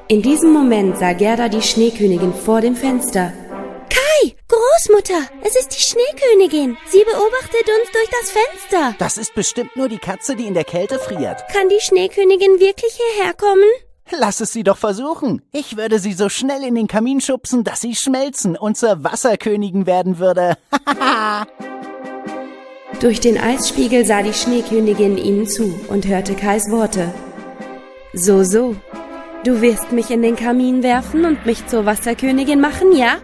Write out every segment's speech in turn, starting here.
In diesem Moment sah Gerda die Schneekönigin vor dem Fenster. Kai, Großmutter, es ist die Schneekönigin. Sie beobachtet uns durch das Fenster. Das ist bestimmt nur die Katze, die in der Kälte friert. Kann die Schneekönigin wirklich hierher kommen? Lass es sie doch versuchen. Ich würde sie so schnell in den Kamin schubsen, dass sie schmelzen und zur Wasserkönigin werden würde. Durch den Eisspiegel sah die Schneekönigin ihnen zu und hörte Kais Worte. So, du wirst mich in den Kamin werfen und mich zur Wasserkönigin machen, ja?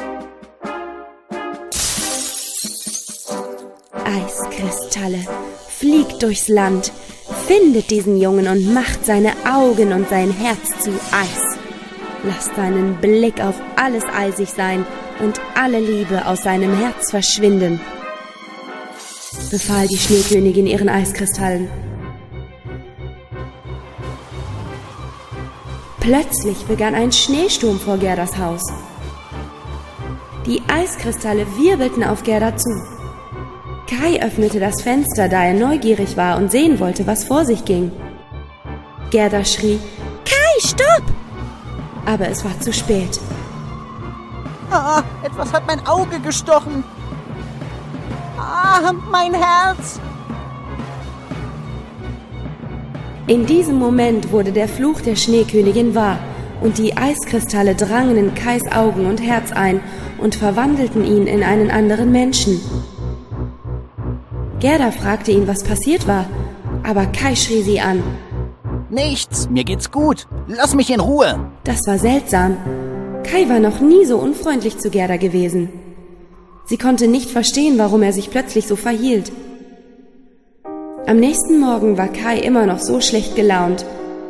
Eiskristalle, fliegt durchs Land, findet diesen Jungen und macht seine Augen und sein Herz zu Eis. Lasst seinen Blick auf alles eisig sein und alle Liebe aus seinem Herz verschwinden, befahl die Schneekönigin ihren Eiskristallen. Plötzlich begann ein Schneesturm vor Gerdas Haus. Die Eiskristalle wirbelten auf Gerda zu. Kai öffnete das Fenster, da er neugierig war und sehen wollte, was vor sich ging. Gerda schrie, »Kai, stopp!« Aber es war zu spät. Etwas hat mein Auge gestochen. Mein Herz. In diesem Moment wurde der Fluch der Schneekönigin wahr und die Eiskristalle drangen in Kais Augen und Herz ein und verwandelten ihn in einen anderen Menschen. Gerda fragte ihn, was passiert war, aber Kai schrie sie an. Nichts, mir geht's gut. Lass mich in Ruhe. Das war seltsam. Kai war noch nie so unfreundlich zu Gerda gewesen. Sie konnte nicht verstehen, warum er sich plötzlich so verhielt. Am nächsten Morgen war Kai immer noch so schlecht gelaunt.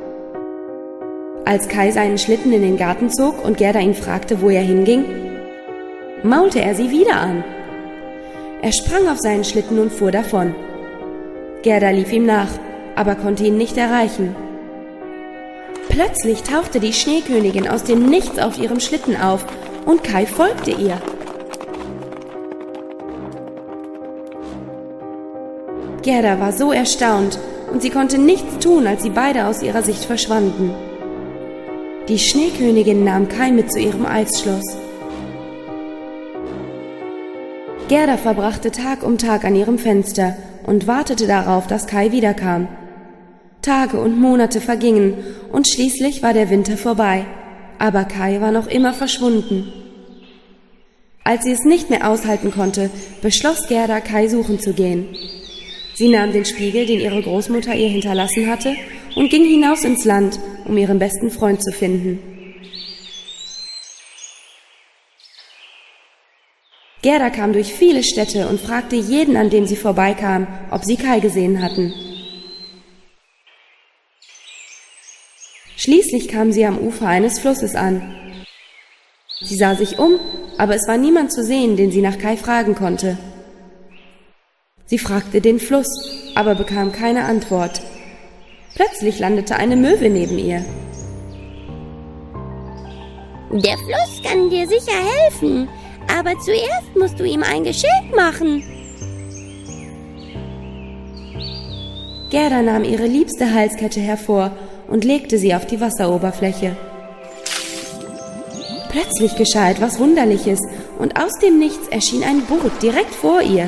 Als Kai seinen Schlitten in den Garten zog und Gerda ihn fragte, wo er hinging, maulte er sie wieder an. Er sprang auf seinen Schlitten und fuhr davon. Gerda lief ihm nach, aber konnte ihn nicht erreichen. Plötzlich tauchte die Schneekönigin aus dem Nichts auf ihrem Schlitten auf und Kai folgte ihr. Gerda war so erstaunt und sie konnte nichts tun, als sie beide aus ihrer Sicht verschwanden. Die Schneekönigin nahm Kai mit zu ihrem Eisschloss. Gerda verbrachte Tag um Tag an ihrem Fenster und wartete darauf, dass Kai wiederkam. Tage und Monate vergingen und schließlich war der Winter vorbei, aber Kai war noch immer verschwunden. Als sie es nicht mehr aushalten konnte, beschloss Gerda, Kai suchen zu gehen. Sie nahm den Spiegel, den ihre Großmutter ihr hinterlassen hatte, und ging hinaus ins Land, um ihren besten Freund zu finden. Gerda kam durch viele Städte und fragte jeden, an dem sie vorbeikam, ob sie Kai gesehen hatten. Schließlich kam sie am Ufer eines Flusses an. Sie sah sich um, aber es war niemand zu sehen, den sie nach Kai fragen konnte. Sie fragte den Fluss, aber bekam keine Antwort. Plötzlich landete eine Möwe neben ihr. Der Fluss kann dir sicher helfen, aber zuerst musst du ihm ein Geschenk machen. Gerda nahm ihre liebste Halskette hervor und legte sie auf die Wasseroberfläche. Plötzlich geschah etwas Wunderliches und aus dem Nichts erschien ein Boot direkt vor ihr.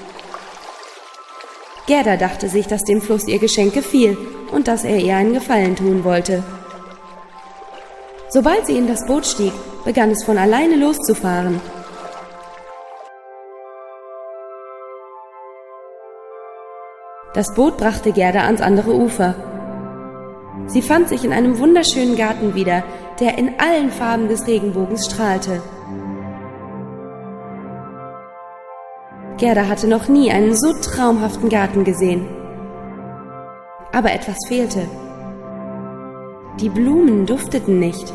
Gerda dachte sich, dass dem Fluss ihr Geschenk gefiel und dass er ihr einen Gefallen tun wollte. Sobald sie in das Boot stieg, begann es von alleine loszufahren. Das Boot brachte Gerda ans andere Ufer. Sie fand sich in einem wunderschönen Garten wieder, der in allen Farben des Regenbogens strahlte. Gerda hatte noch nie einen so traumhaften Garten gesehen. Aber etwas fehlte. Die Blumen dufteten nicht.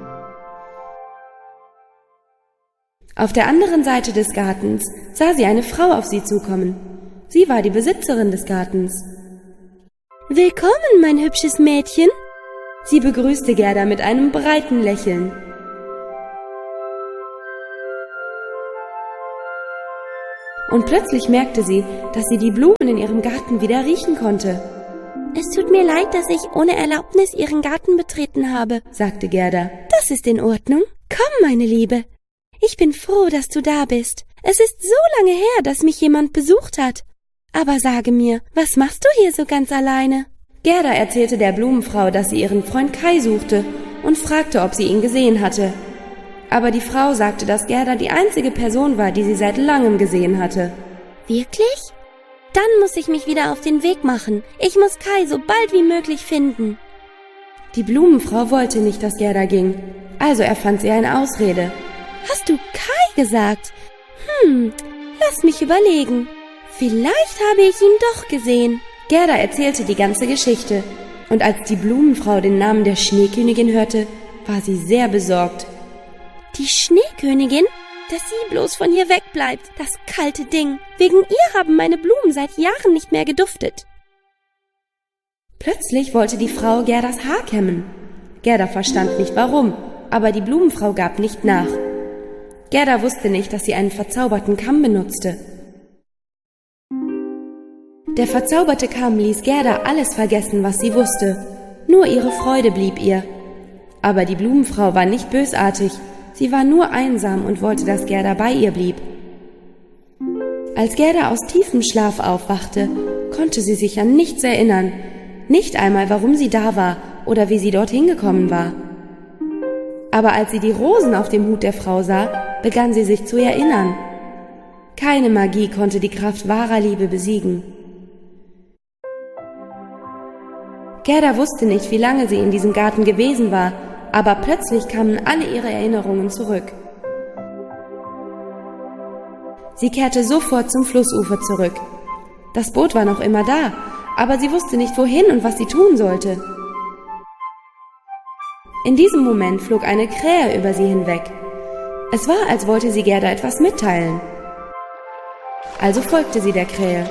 Auf der anderen Seite des Gartens sah sie eine Frau auf sie zukommen. Sie war die Besitzerin des Gartens. »Willkommen, mein hübsches Mädchen!« Sie begrüßte Gerda mit einem breiten Lächeln. Und plötzlich merkte sie, dass sie die Blumen in ihrem Garten wieder riechen konnte. Es tut mir leid, dass ich ohne Erlaubnis Ihren Garten betreten habe, sagte Gerda. Das ist in Ordnung. Komm, meine Liebe. Ich bin froh, dass du da bist. Es ist so lange her, dass mich jemand besucht hat. Aber sage mir, was machst du hier so ganz alleine? Gerda erzählte der Blumenfrau, dass sie ihren Freund Kai suchte und fragte, ob sie ihn gesehen hatte. Aber die Frau sagte, dass Gerda die einzige Person war, die sie seit langem gesehen hatte. Wirklich? Dann muss ich mich wieder auf den Weg machen. Ich muss Kai so bald wie möglich finden. Die Blumenfrau wollte nicht, dass Gerda ging, also erfand sie eine Ausrede. Hast du Kai gesagt? Lass mich überlegen. Vielleicht habe ich ihn doch gesehen. Gerda erzählte die ganze Geschichte, und als die Blumenfrau den Namen der Schneekönigin hörte, war sie sehr besorgt. Die Schneekönigin? Dass sie bloß von hier wegbleibt, das kalte Ding. Wegen ihr haben meine Blumen seit Jahren nicht mehr geduftet. Plötzlich wollte die Frau Gerdas Haar kämmen. Gerda verstand nicht warum, aber die Blumenfrau gab nicht nach. Gerda wusste nicht, dass sie einen verzauberten Kamm benutzte. Der verzauberte Kamm ließ Gerda alles vergessen, was sie wusste. Nur ihre Freude blieb ihr. Aber die Blumenfrau war nicht bösartig. Sie war nur einsam und wollte, dass Gerda bei ihr blieb. Als Gerda aus tiefem Schlaf aufwachte, konnte sie sich an nichts erinnern. Nicht einmal, warum sie da war oder wie sie dorthin gekommen war. Aber als sie die Rosen auf dem Hut der Frau sah, begann sie sich zu erinnern. Keine Magie konnte die Kraft wahrer Liebe besiegen. Gerda wusste nicht, wie lange sie in diesem Garten gewesen war, aber plötzlich kamen alle ihre Erinnerungen zurück. Sie kehrte sofort zum Flussufer zurück. Das Boot war noch immer da, aber sie wusste nicht, wohin und was sie tun sollte. In diesem Moment flog eine Krähe über sie hinweg. Es war, als wollte sie Gerda etwas mitteilen. Also folgte sie der Krähe.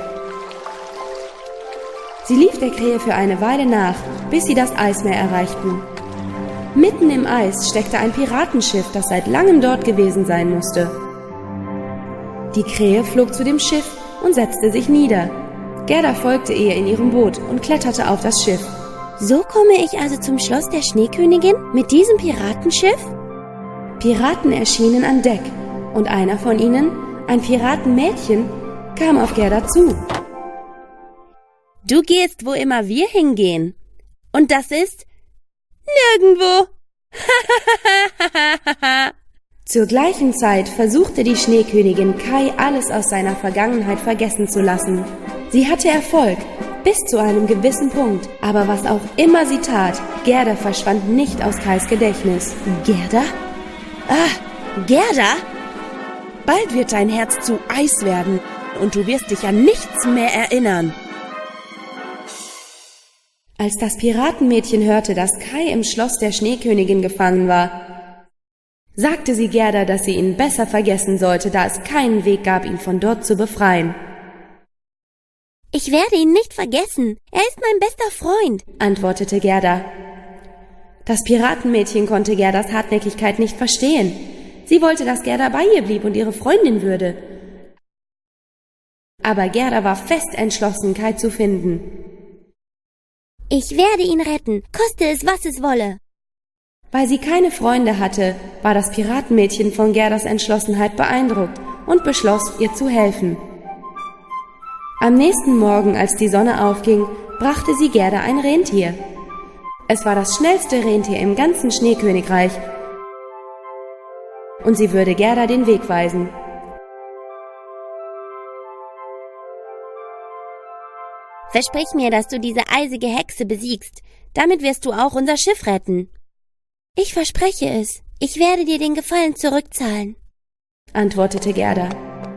Sie lief der Krähe für eine Weile nach, bis sie das Eismeer erreichten. Mitten im Eis steckte ein Piratenschiff, das seit langem dort gewesen sein musste. Die Krähe flog zu dem Schiff und setzte sich nieder. Gerda folgte ihr in ihrem Boot und kletterte auf das Schiff. So komme ich also zum Schloss der Schneekönigin mit diesem Piratenschiff? Piraten erschienen an Deck und einer von ihnen, ein Piratenmädchen, kam auf Gerda zu. Du gehst, wo immer wir hingehen. Und das ist nirgendwo. Zur gleichen Zeit versuchte die Schneekönigin Kai alles aus seiner Vergangenheit vergessen zu lassen. Sie hatte Erfolg, bis zu einem gewissen Punkt. Aber was auch immer sie tat, Gerda verschwand nicht aus Kais Gedächtnis. Gerda? Gerda? Bald wird dein Herz zu Eis werden und du wirst dich an nichts mehr erinnern. Als das Piratenmädchen hörte, dass Kai im Schloss der Schneekönigin gefangen war, sagte sie Gerda, dass sie ihn besser vergessen sollte, da es keinen Weg gab, ihn von dort zu befreien. Ich werde ihn nicht vergessen. Er ist mein bester Freund, antwortete Gerda. Das Piratenmädchen konnte Gerdas Hartnäckigkeit nicht verstehen. Sie wollte, dass Gerda bei ihr blieb und ihre Freundin würde. Aber Gerda war fest entschlossen, Kai zu finden. Ich werde ihn retten, koste es, was es wolle. Weil sie keine Freunde hatte, war das Piratenmädchen von Gerdas Entschlossenheit beeindruckt und beschloss, ihr zu helfen. Am nächsten Morgen, als die Sonne aufging, brachte sie Gerda ein Rentier. Es war das schnellste Rentier im ganzen Schneekönigreich und sie würde Gerda den Weg weisen. Versprich mir, dass du diese eisige Hexe besiegst. Damit wirst du auch unser Schiff retten. Ich verspreche es. Ich werde dir den Gefallen zurückzahlen, antwortete Gerda.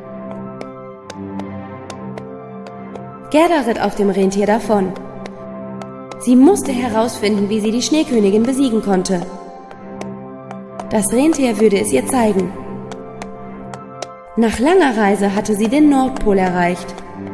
Gerda ritt auf dem Rentier davon. Sie musste herausfinden, wie sie die Schneekönigin besiegen konnte. Das Rentier würde es ihr zeigen. Nach langer Reise hatte sie den Nordpol erreicht.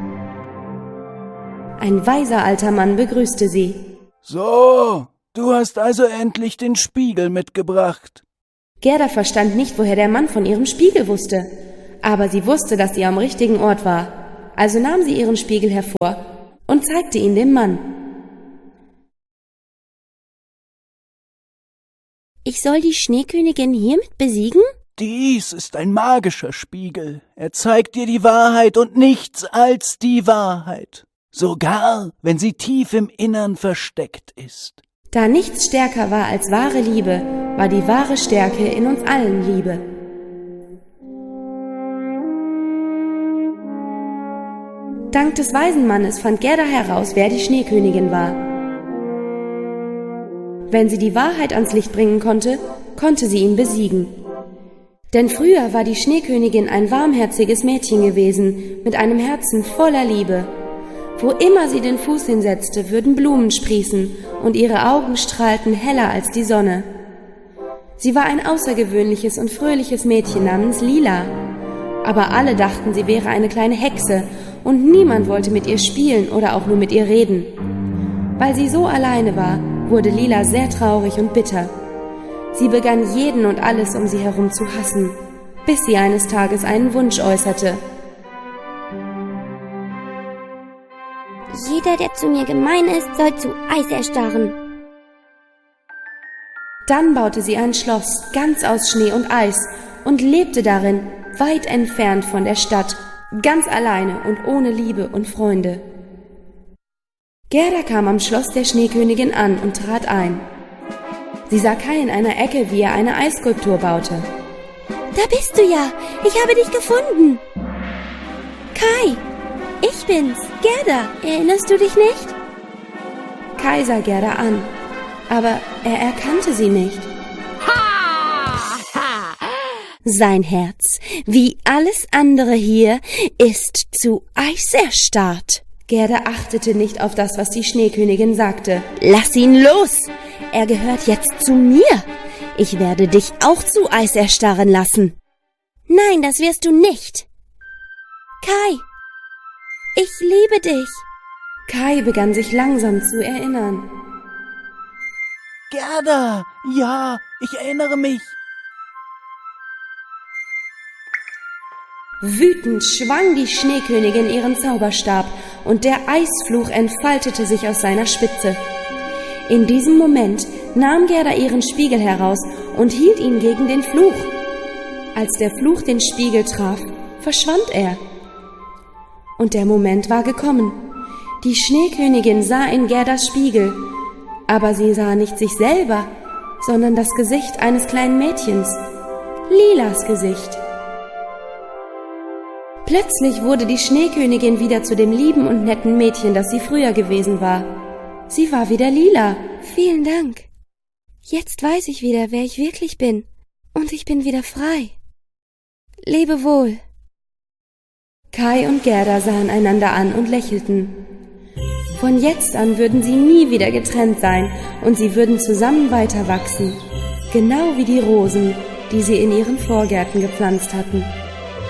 Ein weiser alter Mann begrüßte sie. So, du hast also endlich den Spiegel mitgebracht. Gerda verstand nicht, woher der Mann von ihrem Spiegel wusste. Aber sie wusste, dass sie am richtigen Ort war. Also nahm sie ihren Spiegel hervor und zeigte ihn dem Mann. Ich soll die Schneekönigin hiermit besiegen? Dies ist ein magischer Spiegel. Er zeigt dir die Wahrheit und nichts als die Wahrheit. Sogar, wenn sie tief im Innern versteckt ist. Da nichts stärker war als wahre Liebe, war die wahre Stärke in uns allen Liebe. Dank des weisen Mannes fand Gerda heraus, wer die Schneekönigin war. Wenn sie die Wahrheit ans Licht bringen konnte, konnte sie ihn besiegen. Denn früher war die Schneekönigin ein warmherziges Mädchen gewesen, mit einem Herzen voller Liebe. Wo immer sie den Fuß hinsetzte, würden Blumen sprießen und ihre Augen strahlten heller als die Sonne. Sie war ein außergewöhnliches und fröhliches Mädchen namens Lila. Aber alle dachten, sie wäre eine kleine Hexe und niemand wollte mit ihr spielen oder auch nur mit ihr reden. Weil sie so alleine war, wurde Lila sehr traurig und bitter. Sie begann jeden und alles um sie herum zu hassen, bis sie eines Tages einen Wunsch äußerte. Jeder, der zu mir gemein ist, soll zu Eis erstarren. Dann baute sie ein Schloss, ganz aus Schnee und Eis, und lebte darin, weit entfernt von der Stadt, ganz alleine und ohne Liebe und Freunde. Gerda kam am Schloss der Schneekönigin an und trat ein. Sie sah Kai in einer Ecke, wie er eine Eisskulptur baute. Da bist du ja! Ich habe dich gefunden! Kai! Ich bin's, Gerda! Erinnerst du dich nicht? Kai sah Gerda an, aber er erkannte sie nicht. Sein Herz, wie alles andere hier, ist zu Eis erstarrt. Gerda achtete nicht auf das, was die Schneekönigin sagte. Lass ihn los! Er gehört jetzt zu mir. Ich werde dich auch zu Eis erstarren lassen. Nein, das wirst du nicht. Kai, ich liebe dich. Kai begann sich langsam zu erinnern. Gerda, ja, ich erinnere mich. Wütend schwang die Schneekönigin ihren Zauberstab und der Eisfluch entfaltete sich aus seiner Spitze. In diesem Moment nahm Gerda ihren Spiegel heraus und hielt ihn gegen den Fluch. Als der Fluch den Spiegel traf, verschwand er. Und der Moment war gekommen. Die Schneekönigin sah in Gerdas Spiegel, aber sie sah nicht sich selber, sondern das Gesicht eines kleinen Mädchens, Lilas Gesicht. Plötzlich wurde die Schneekönigin wieder zu dem lieben und netten Mädchen, das sie früher gewesen war. Sie war wieder Lila. Vielen Dank. Jetzt weiß ich wieder, wer ich wirklich bin. Und ich bin wieder frei. Lebe wohl. Kai und Gerda sahen einander an und lächelten. Von jetzt an würden sie nie wieder getrennt sein und sie würden zusammen weiter wachsen. Genau wie die Rosen, die sie in ihren Vorgärten gepflanzt hatten.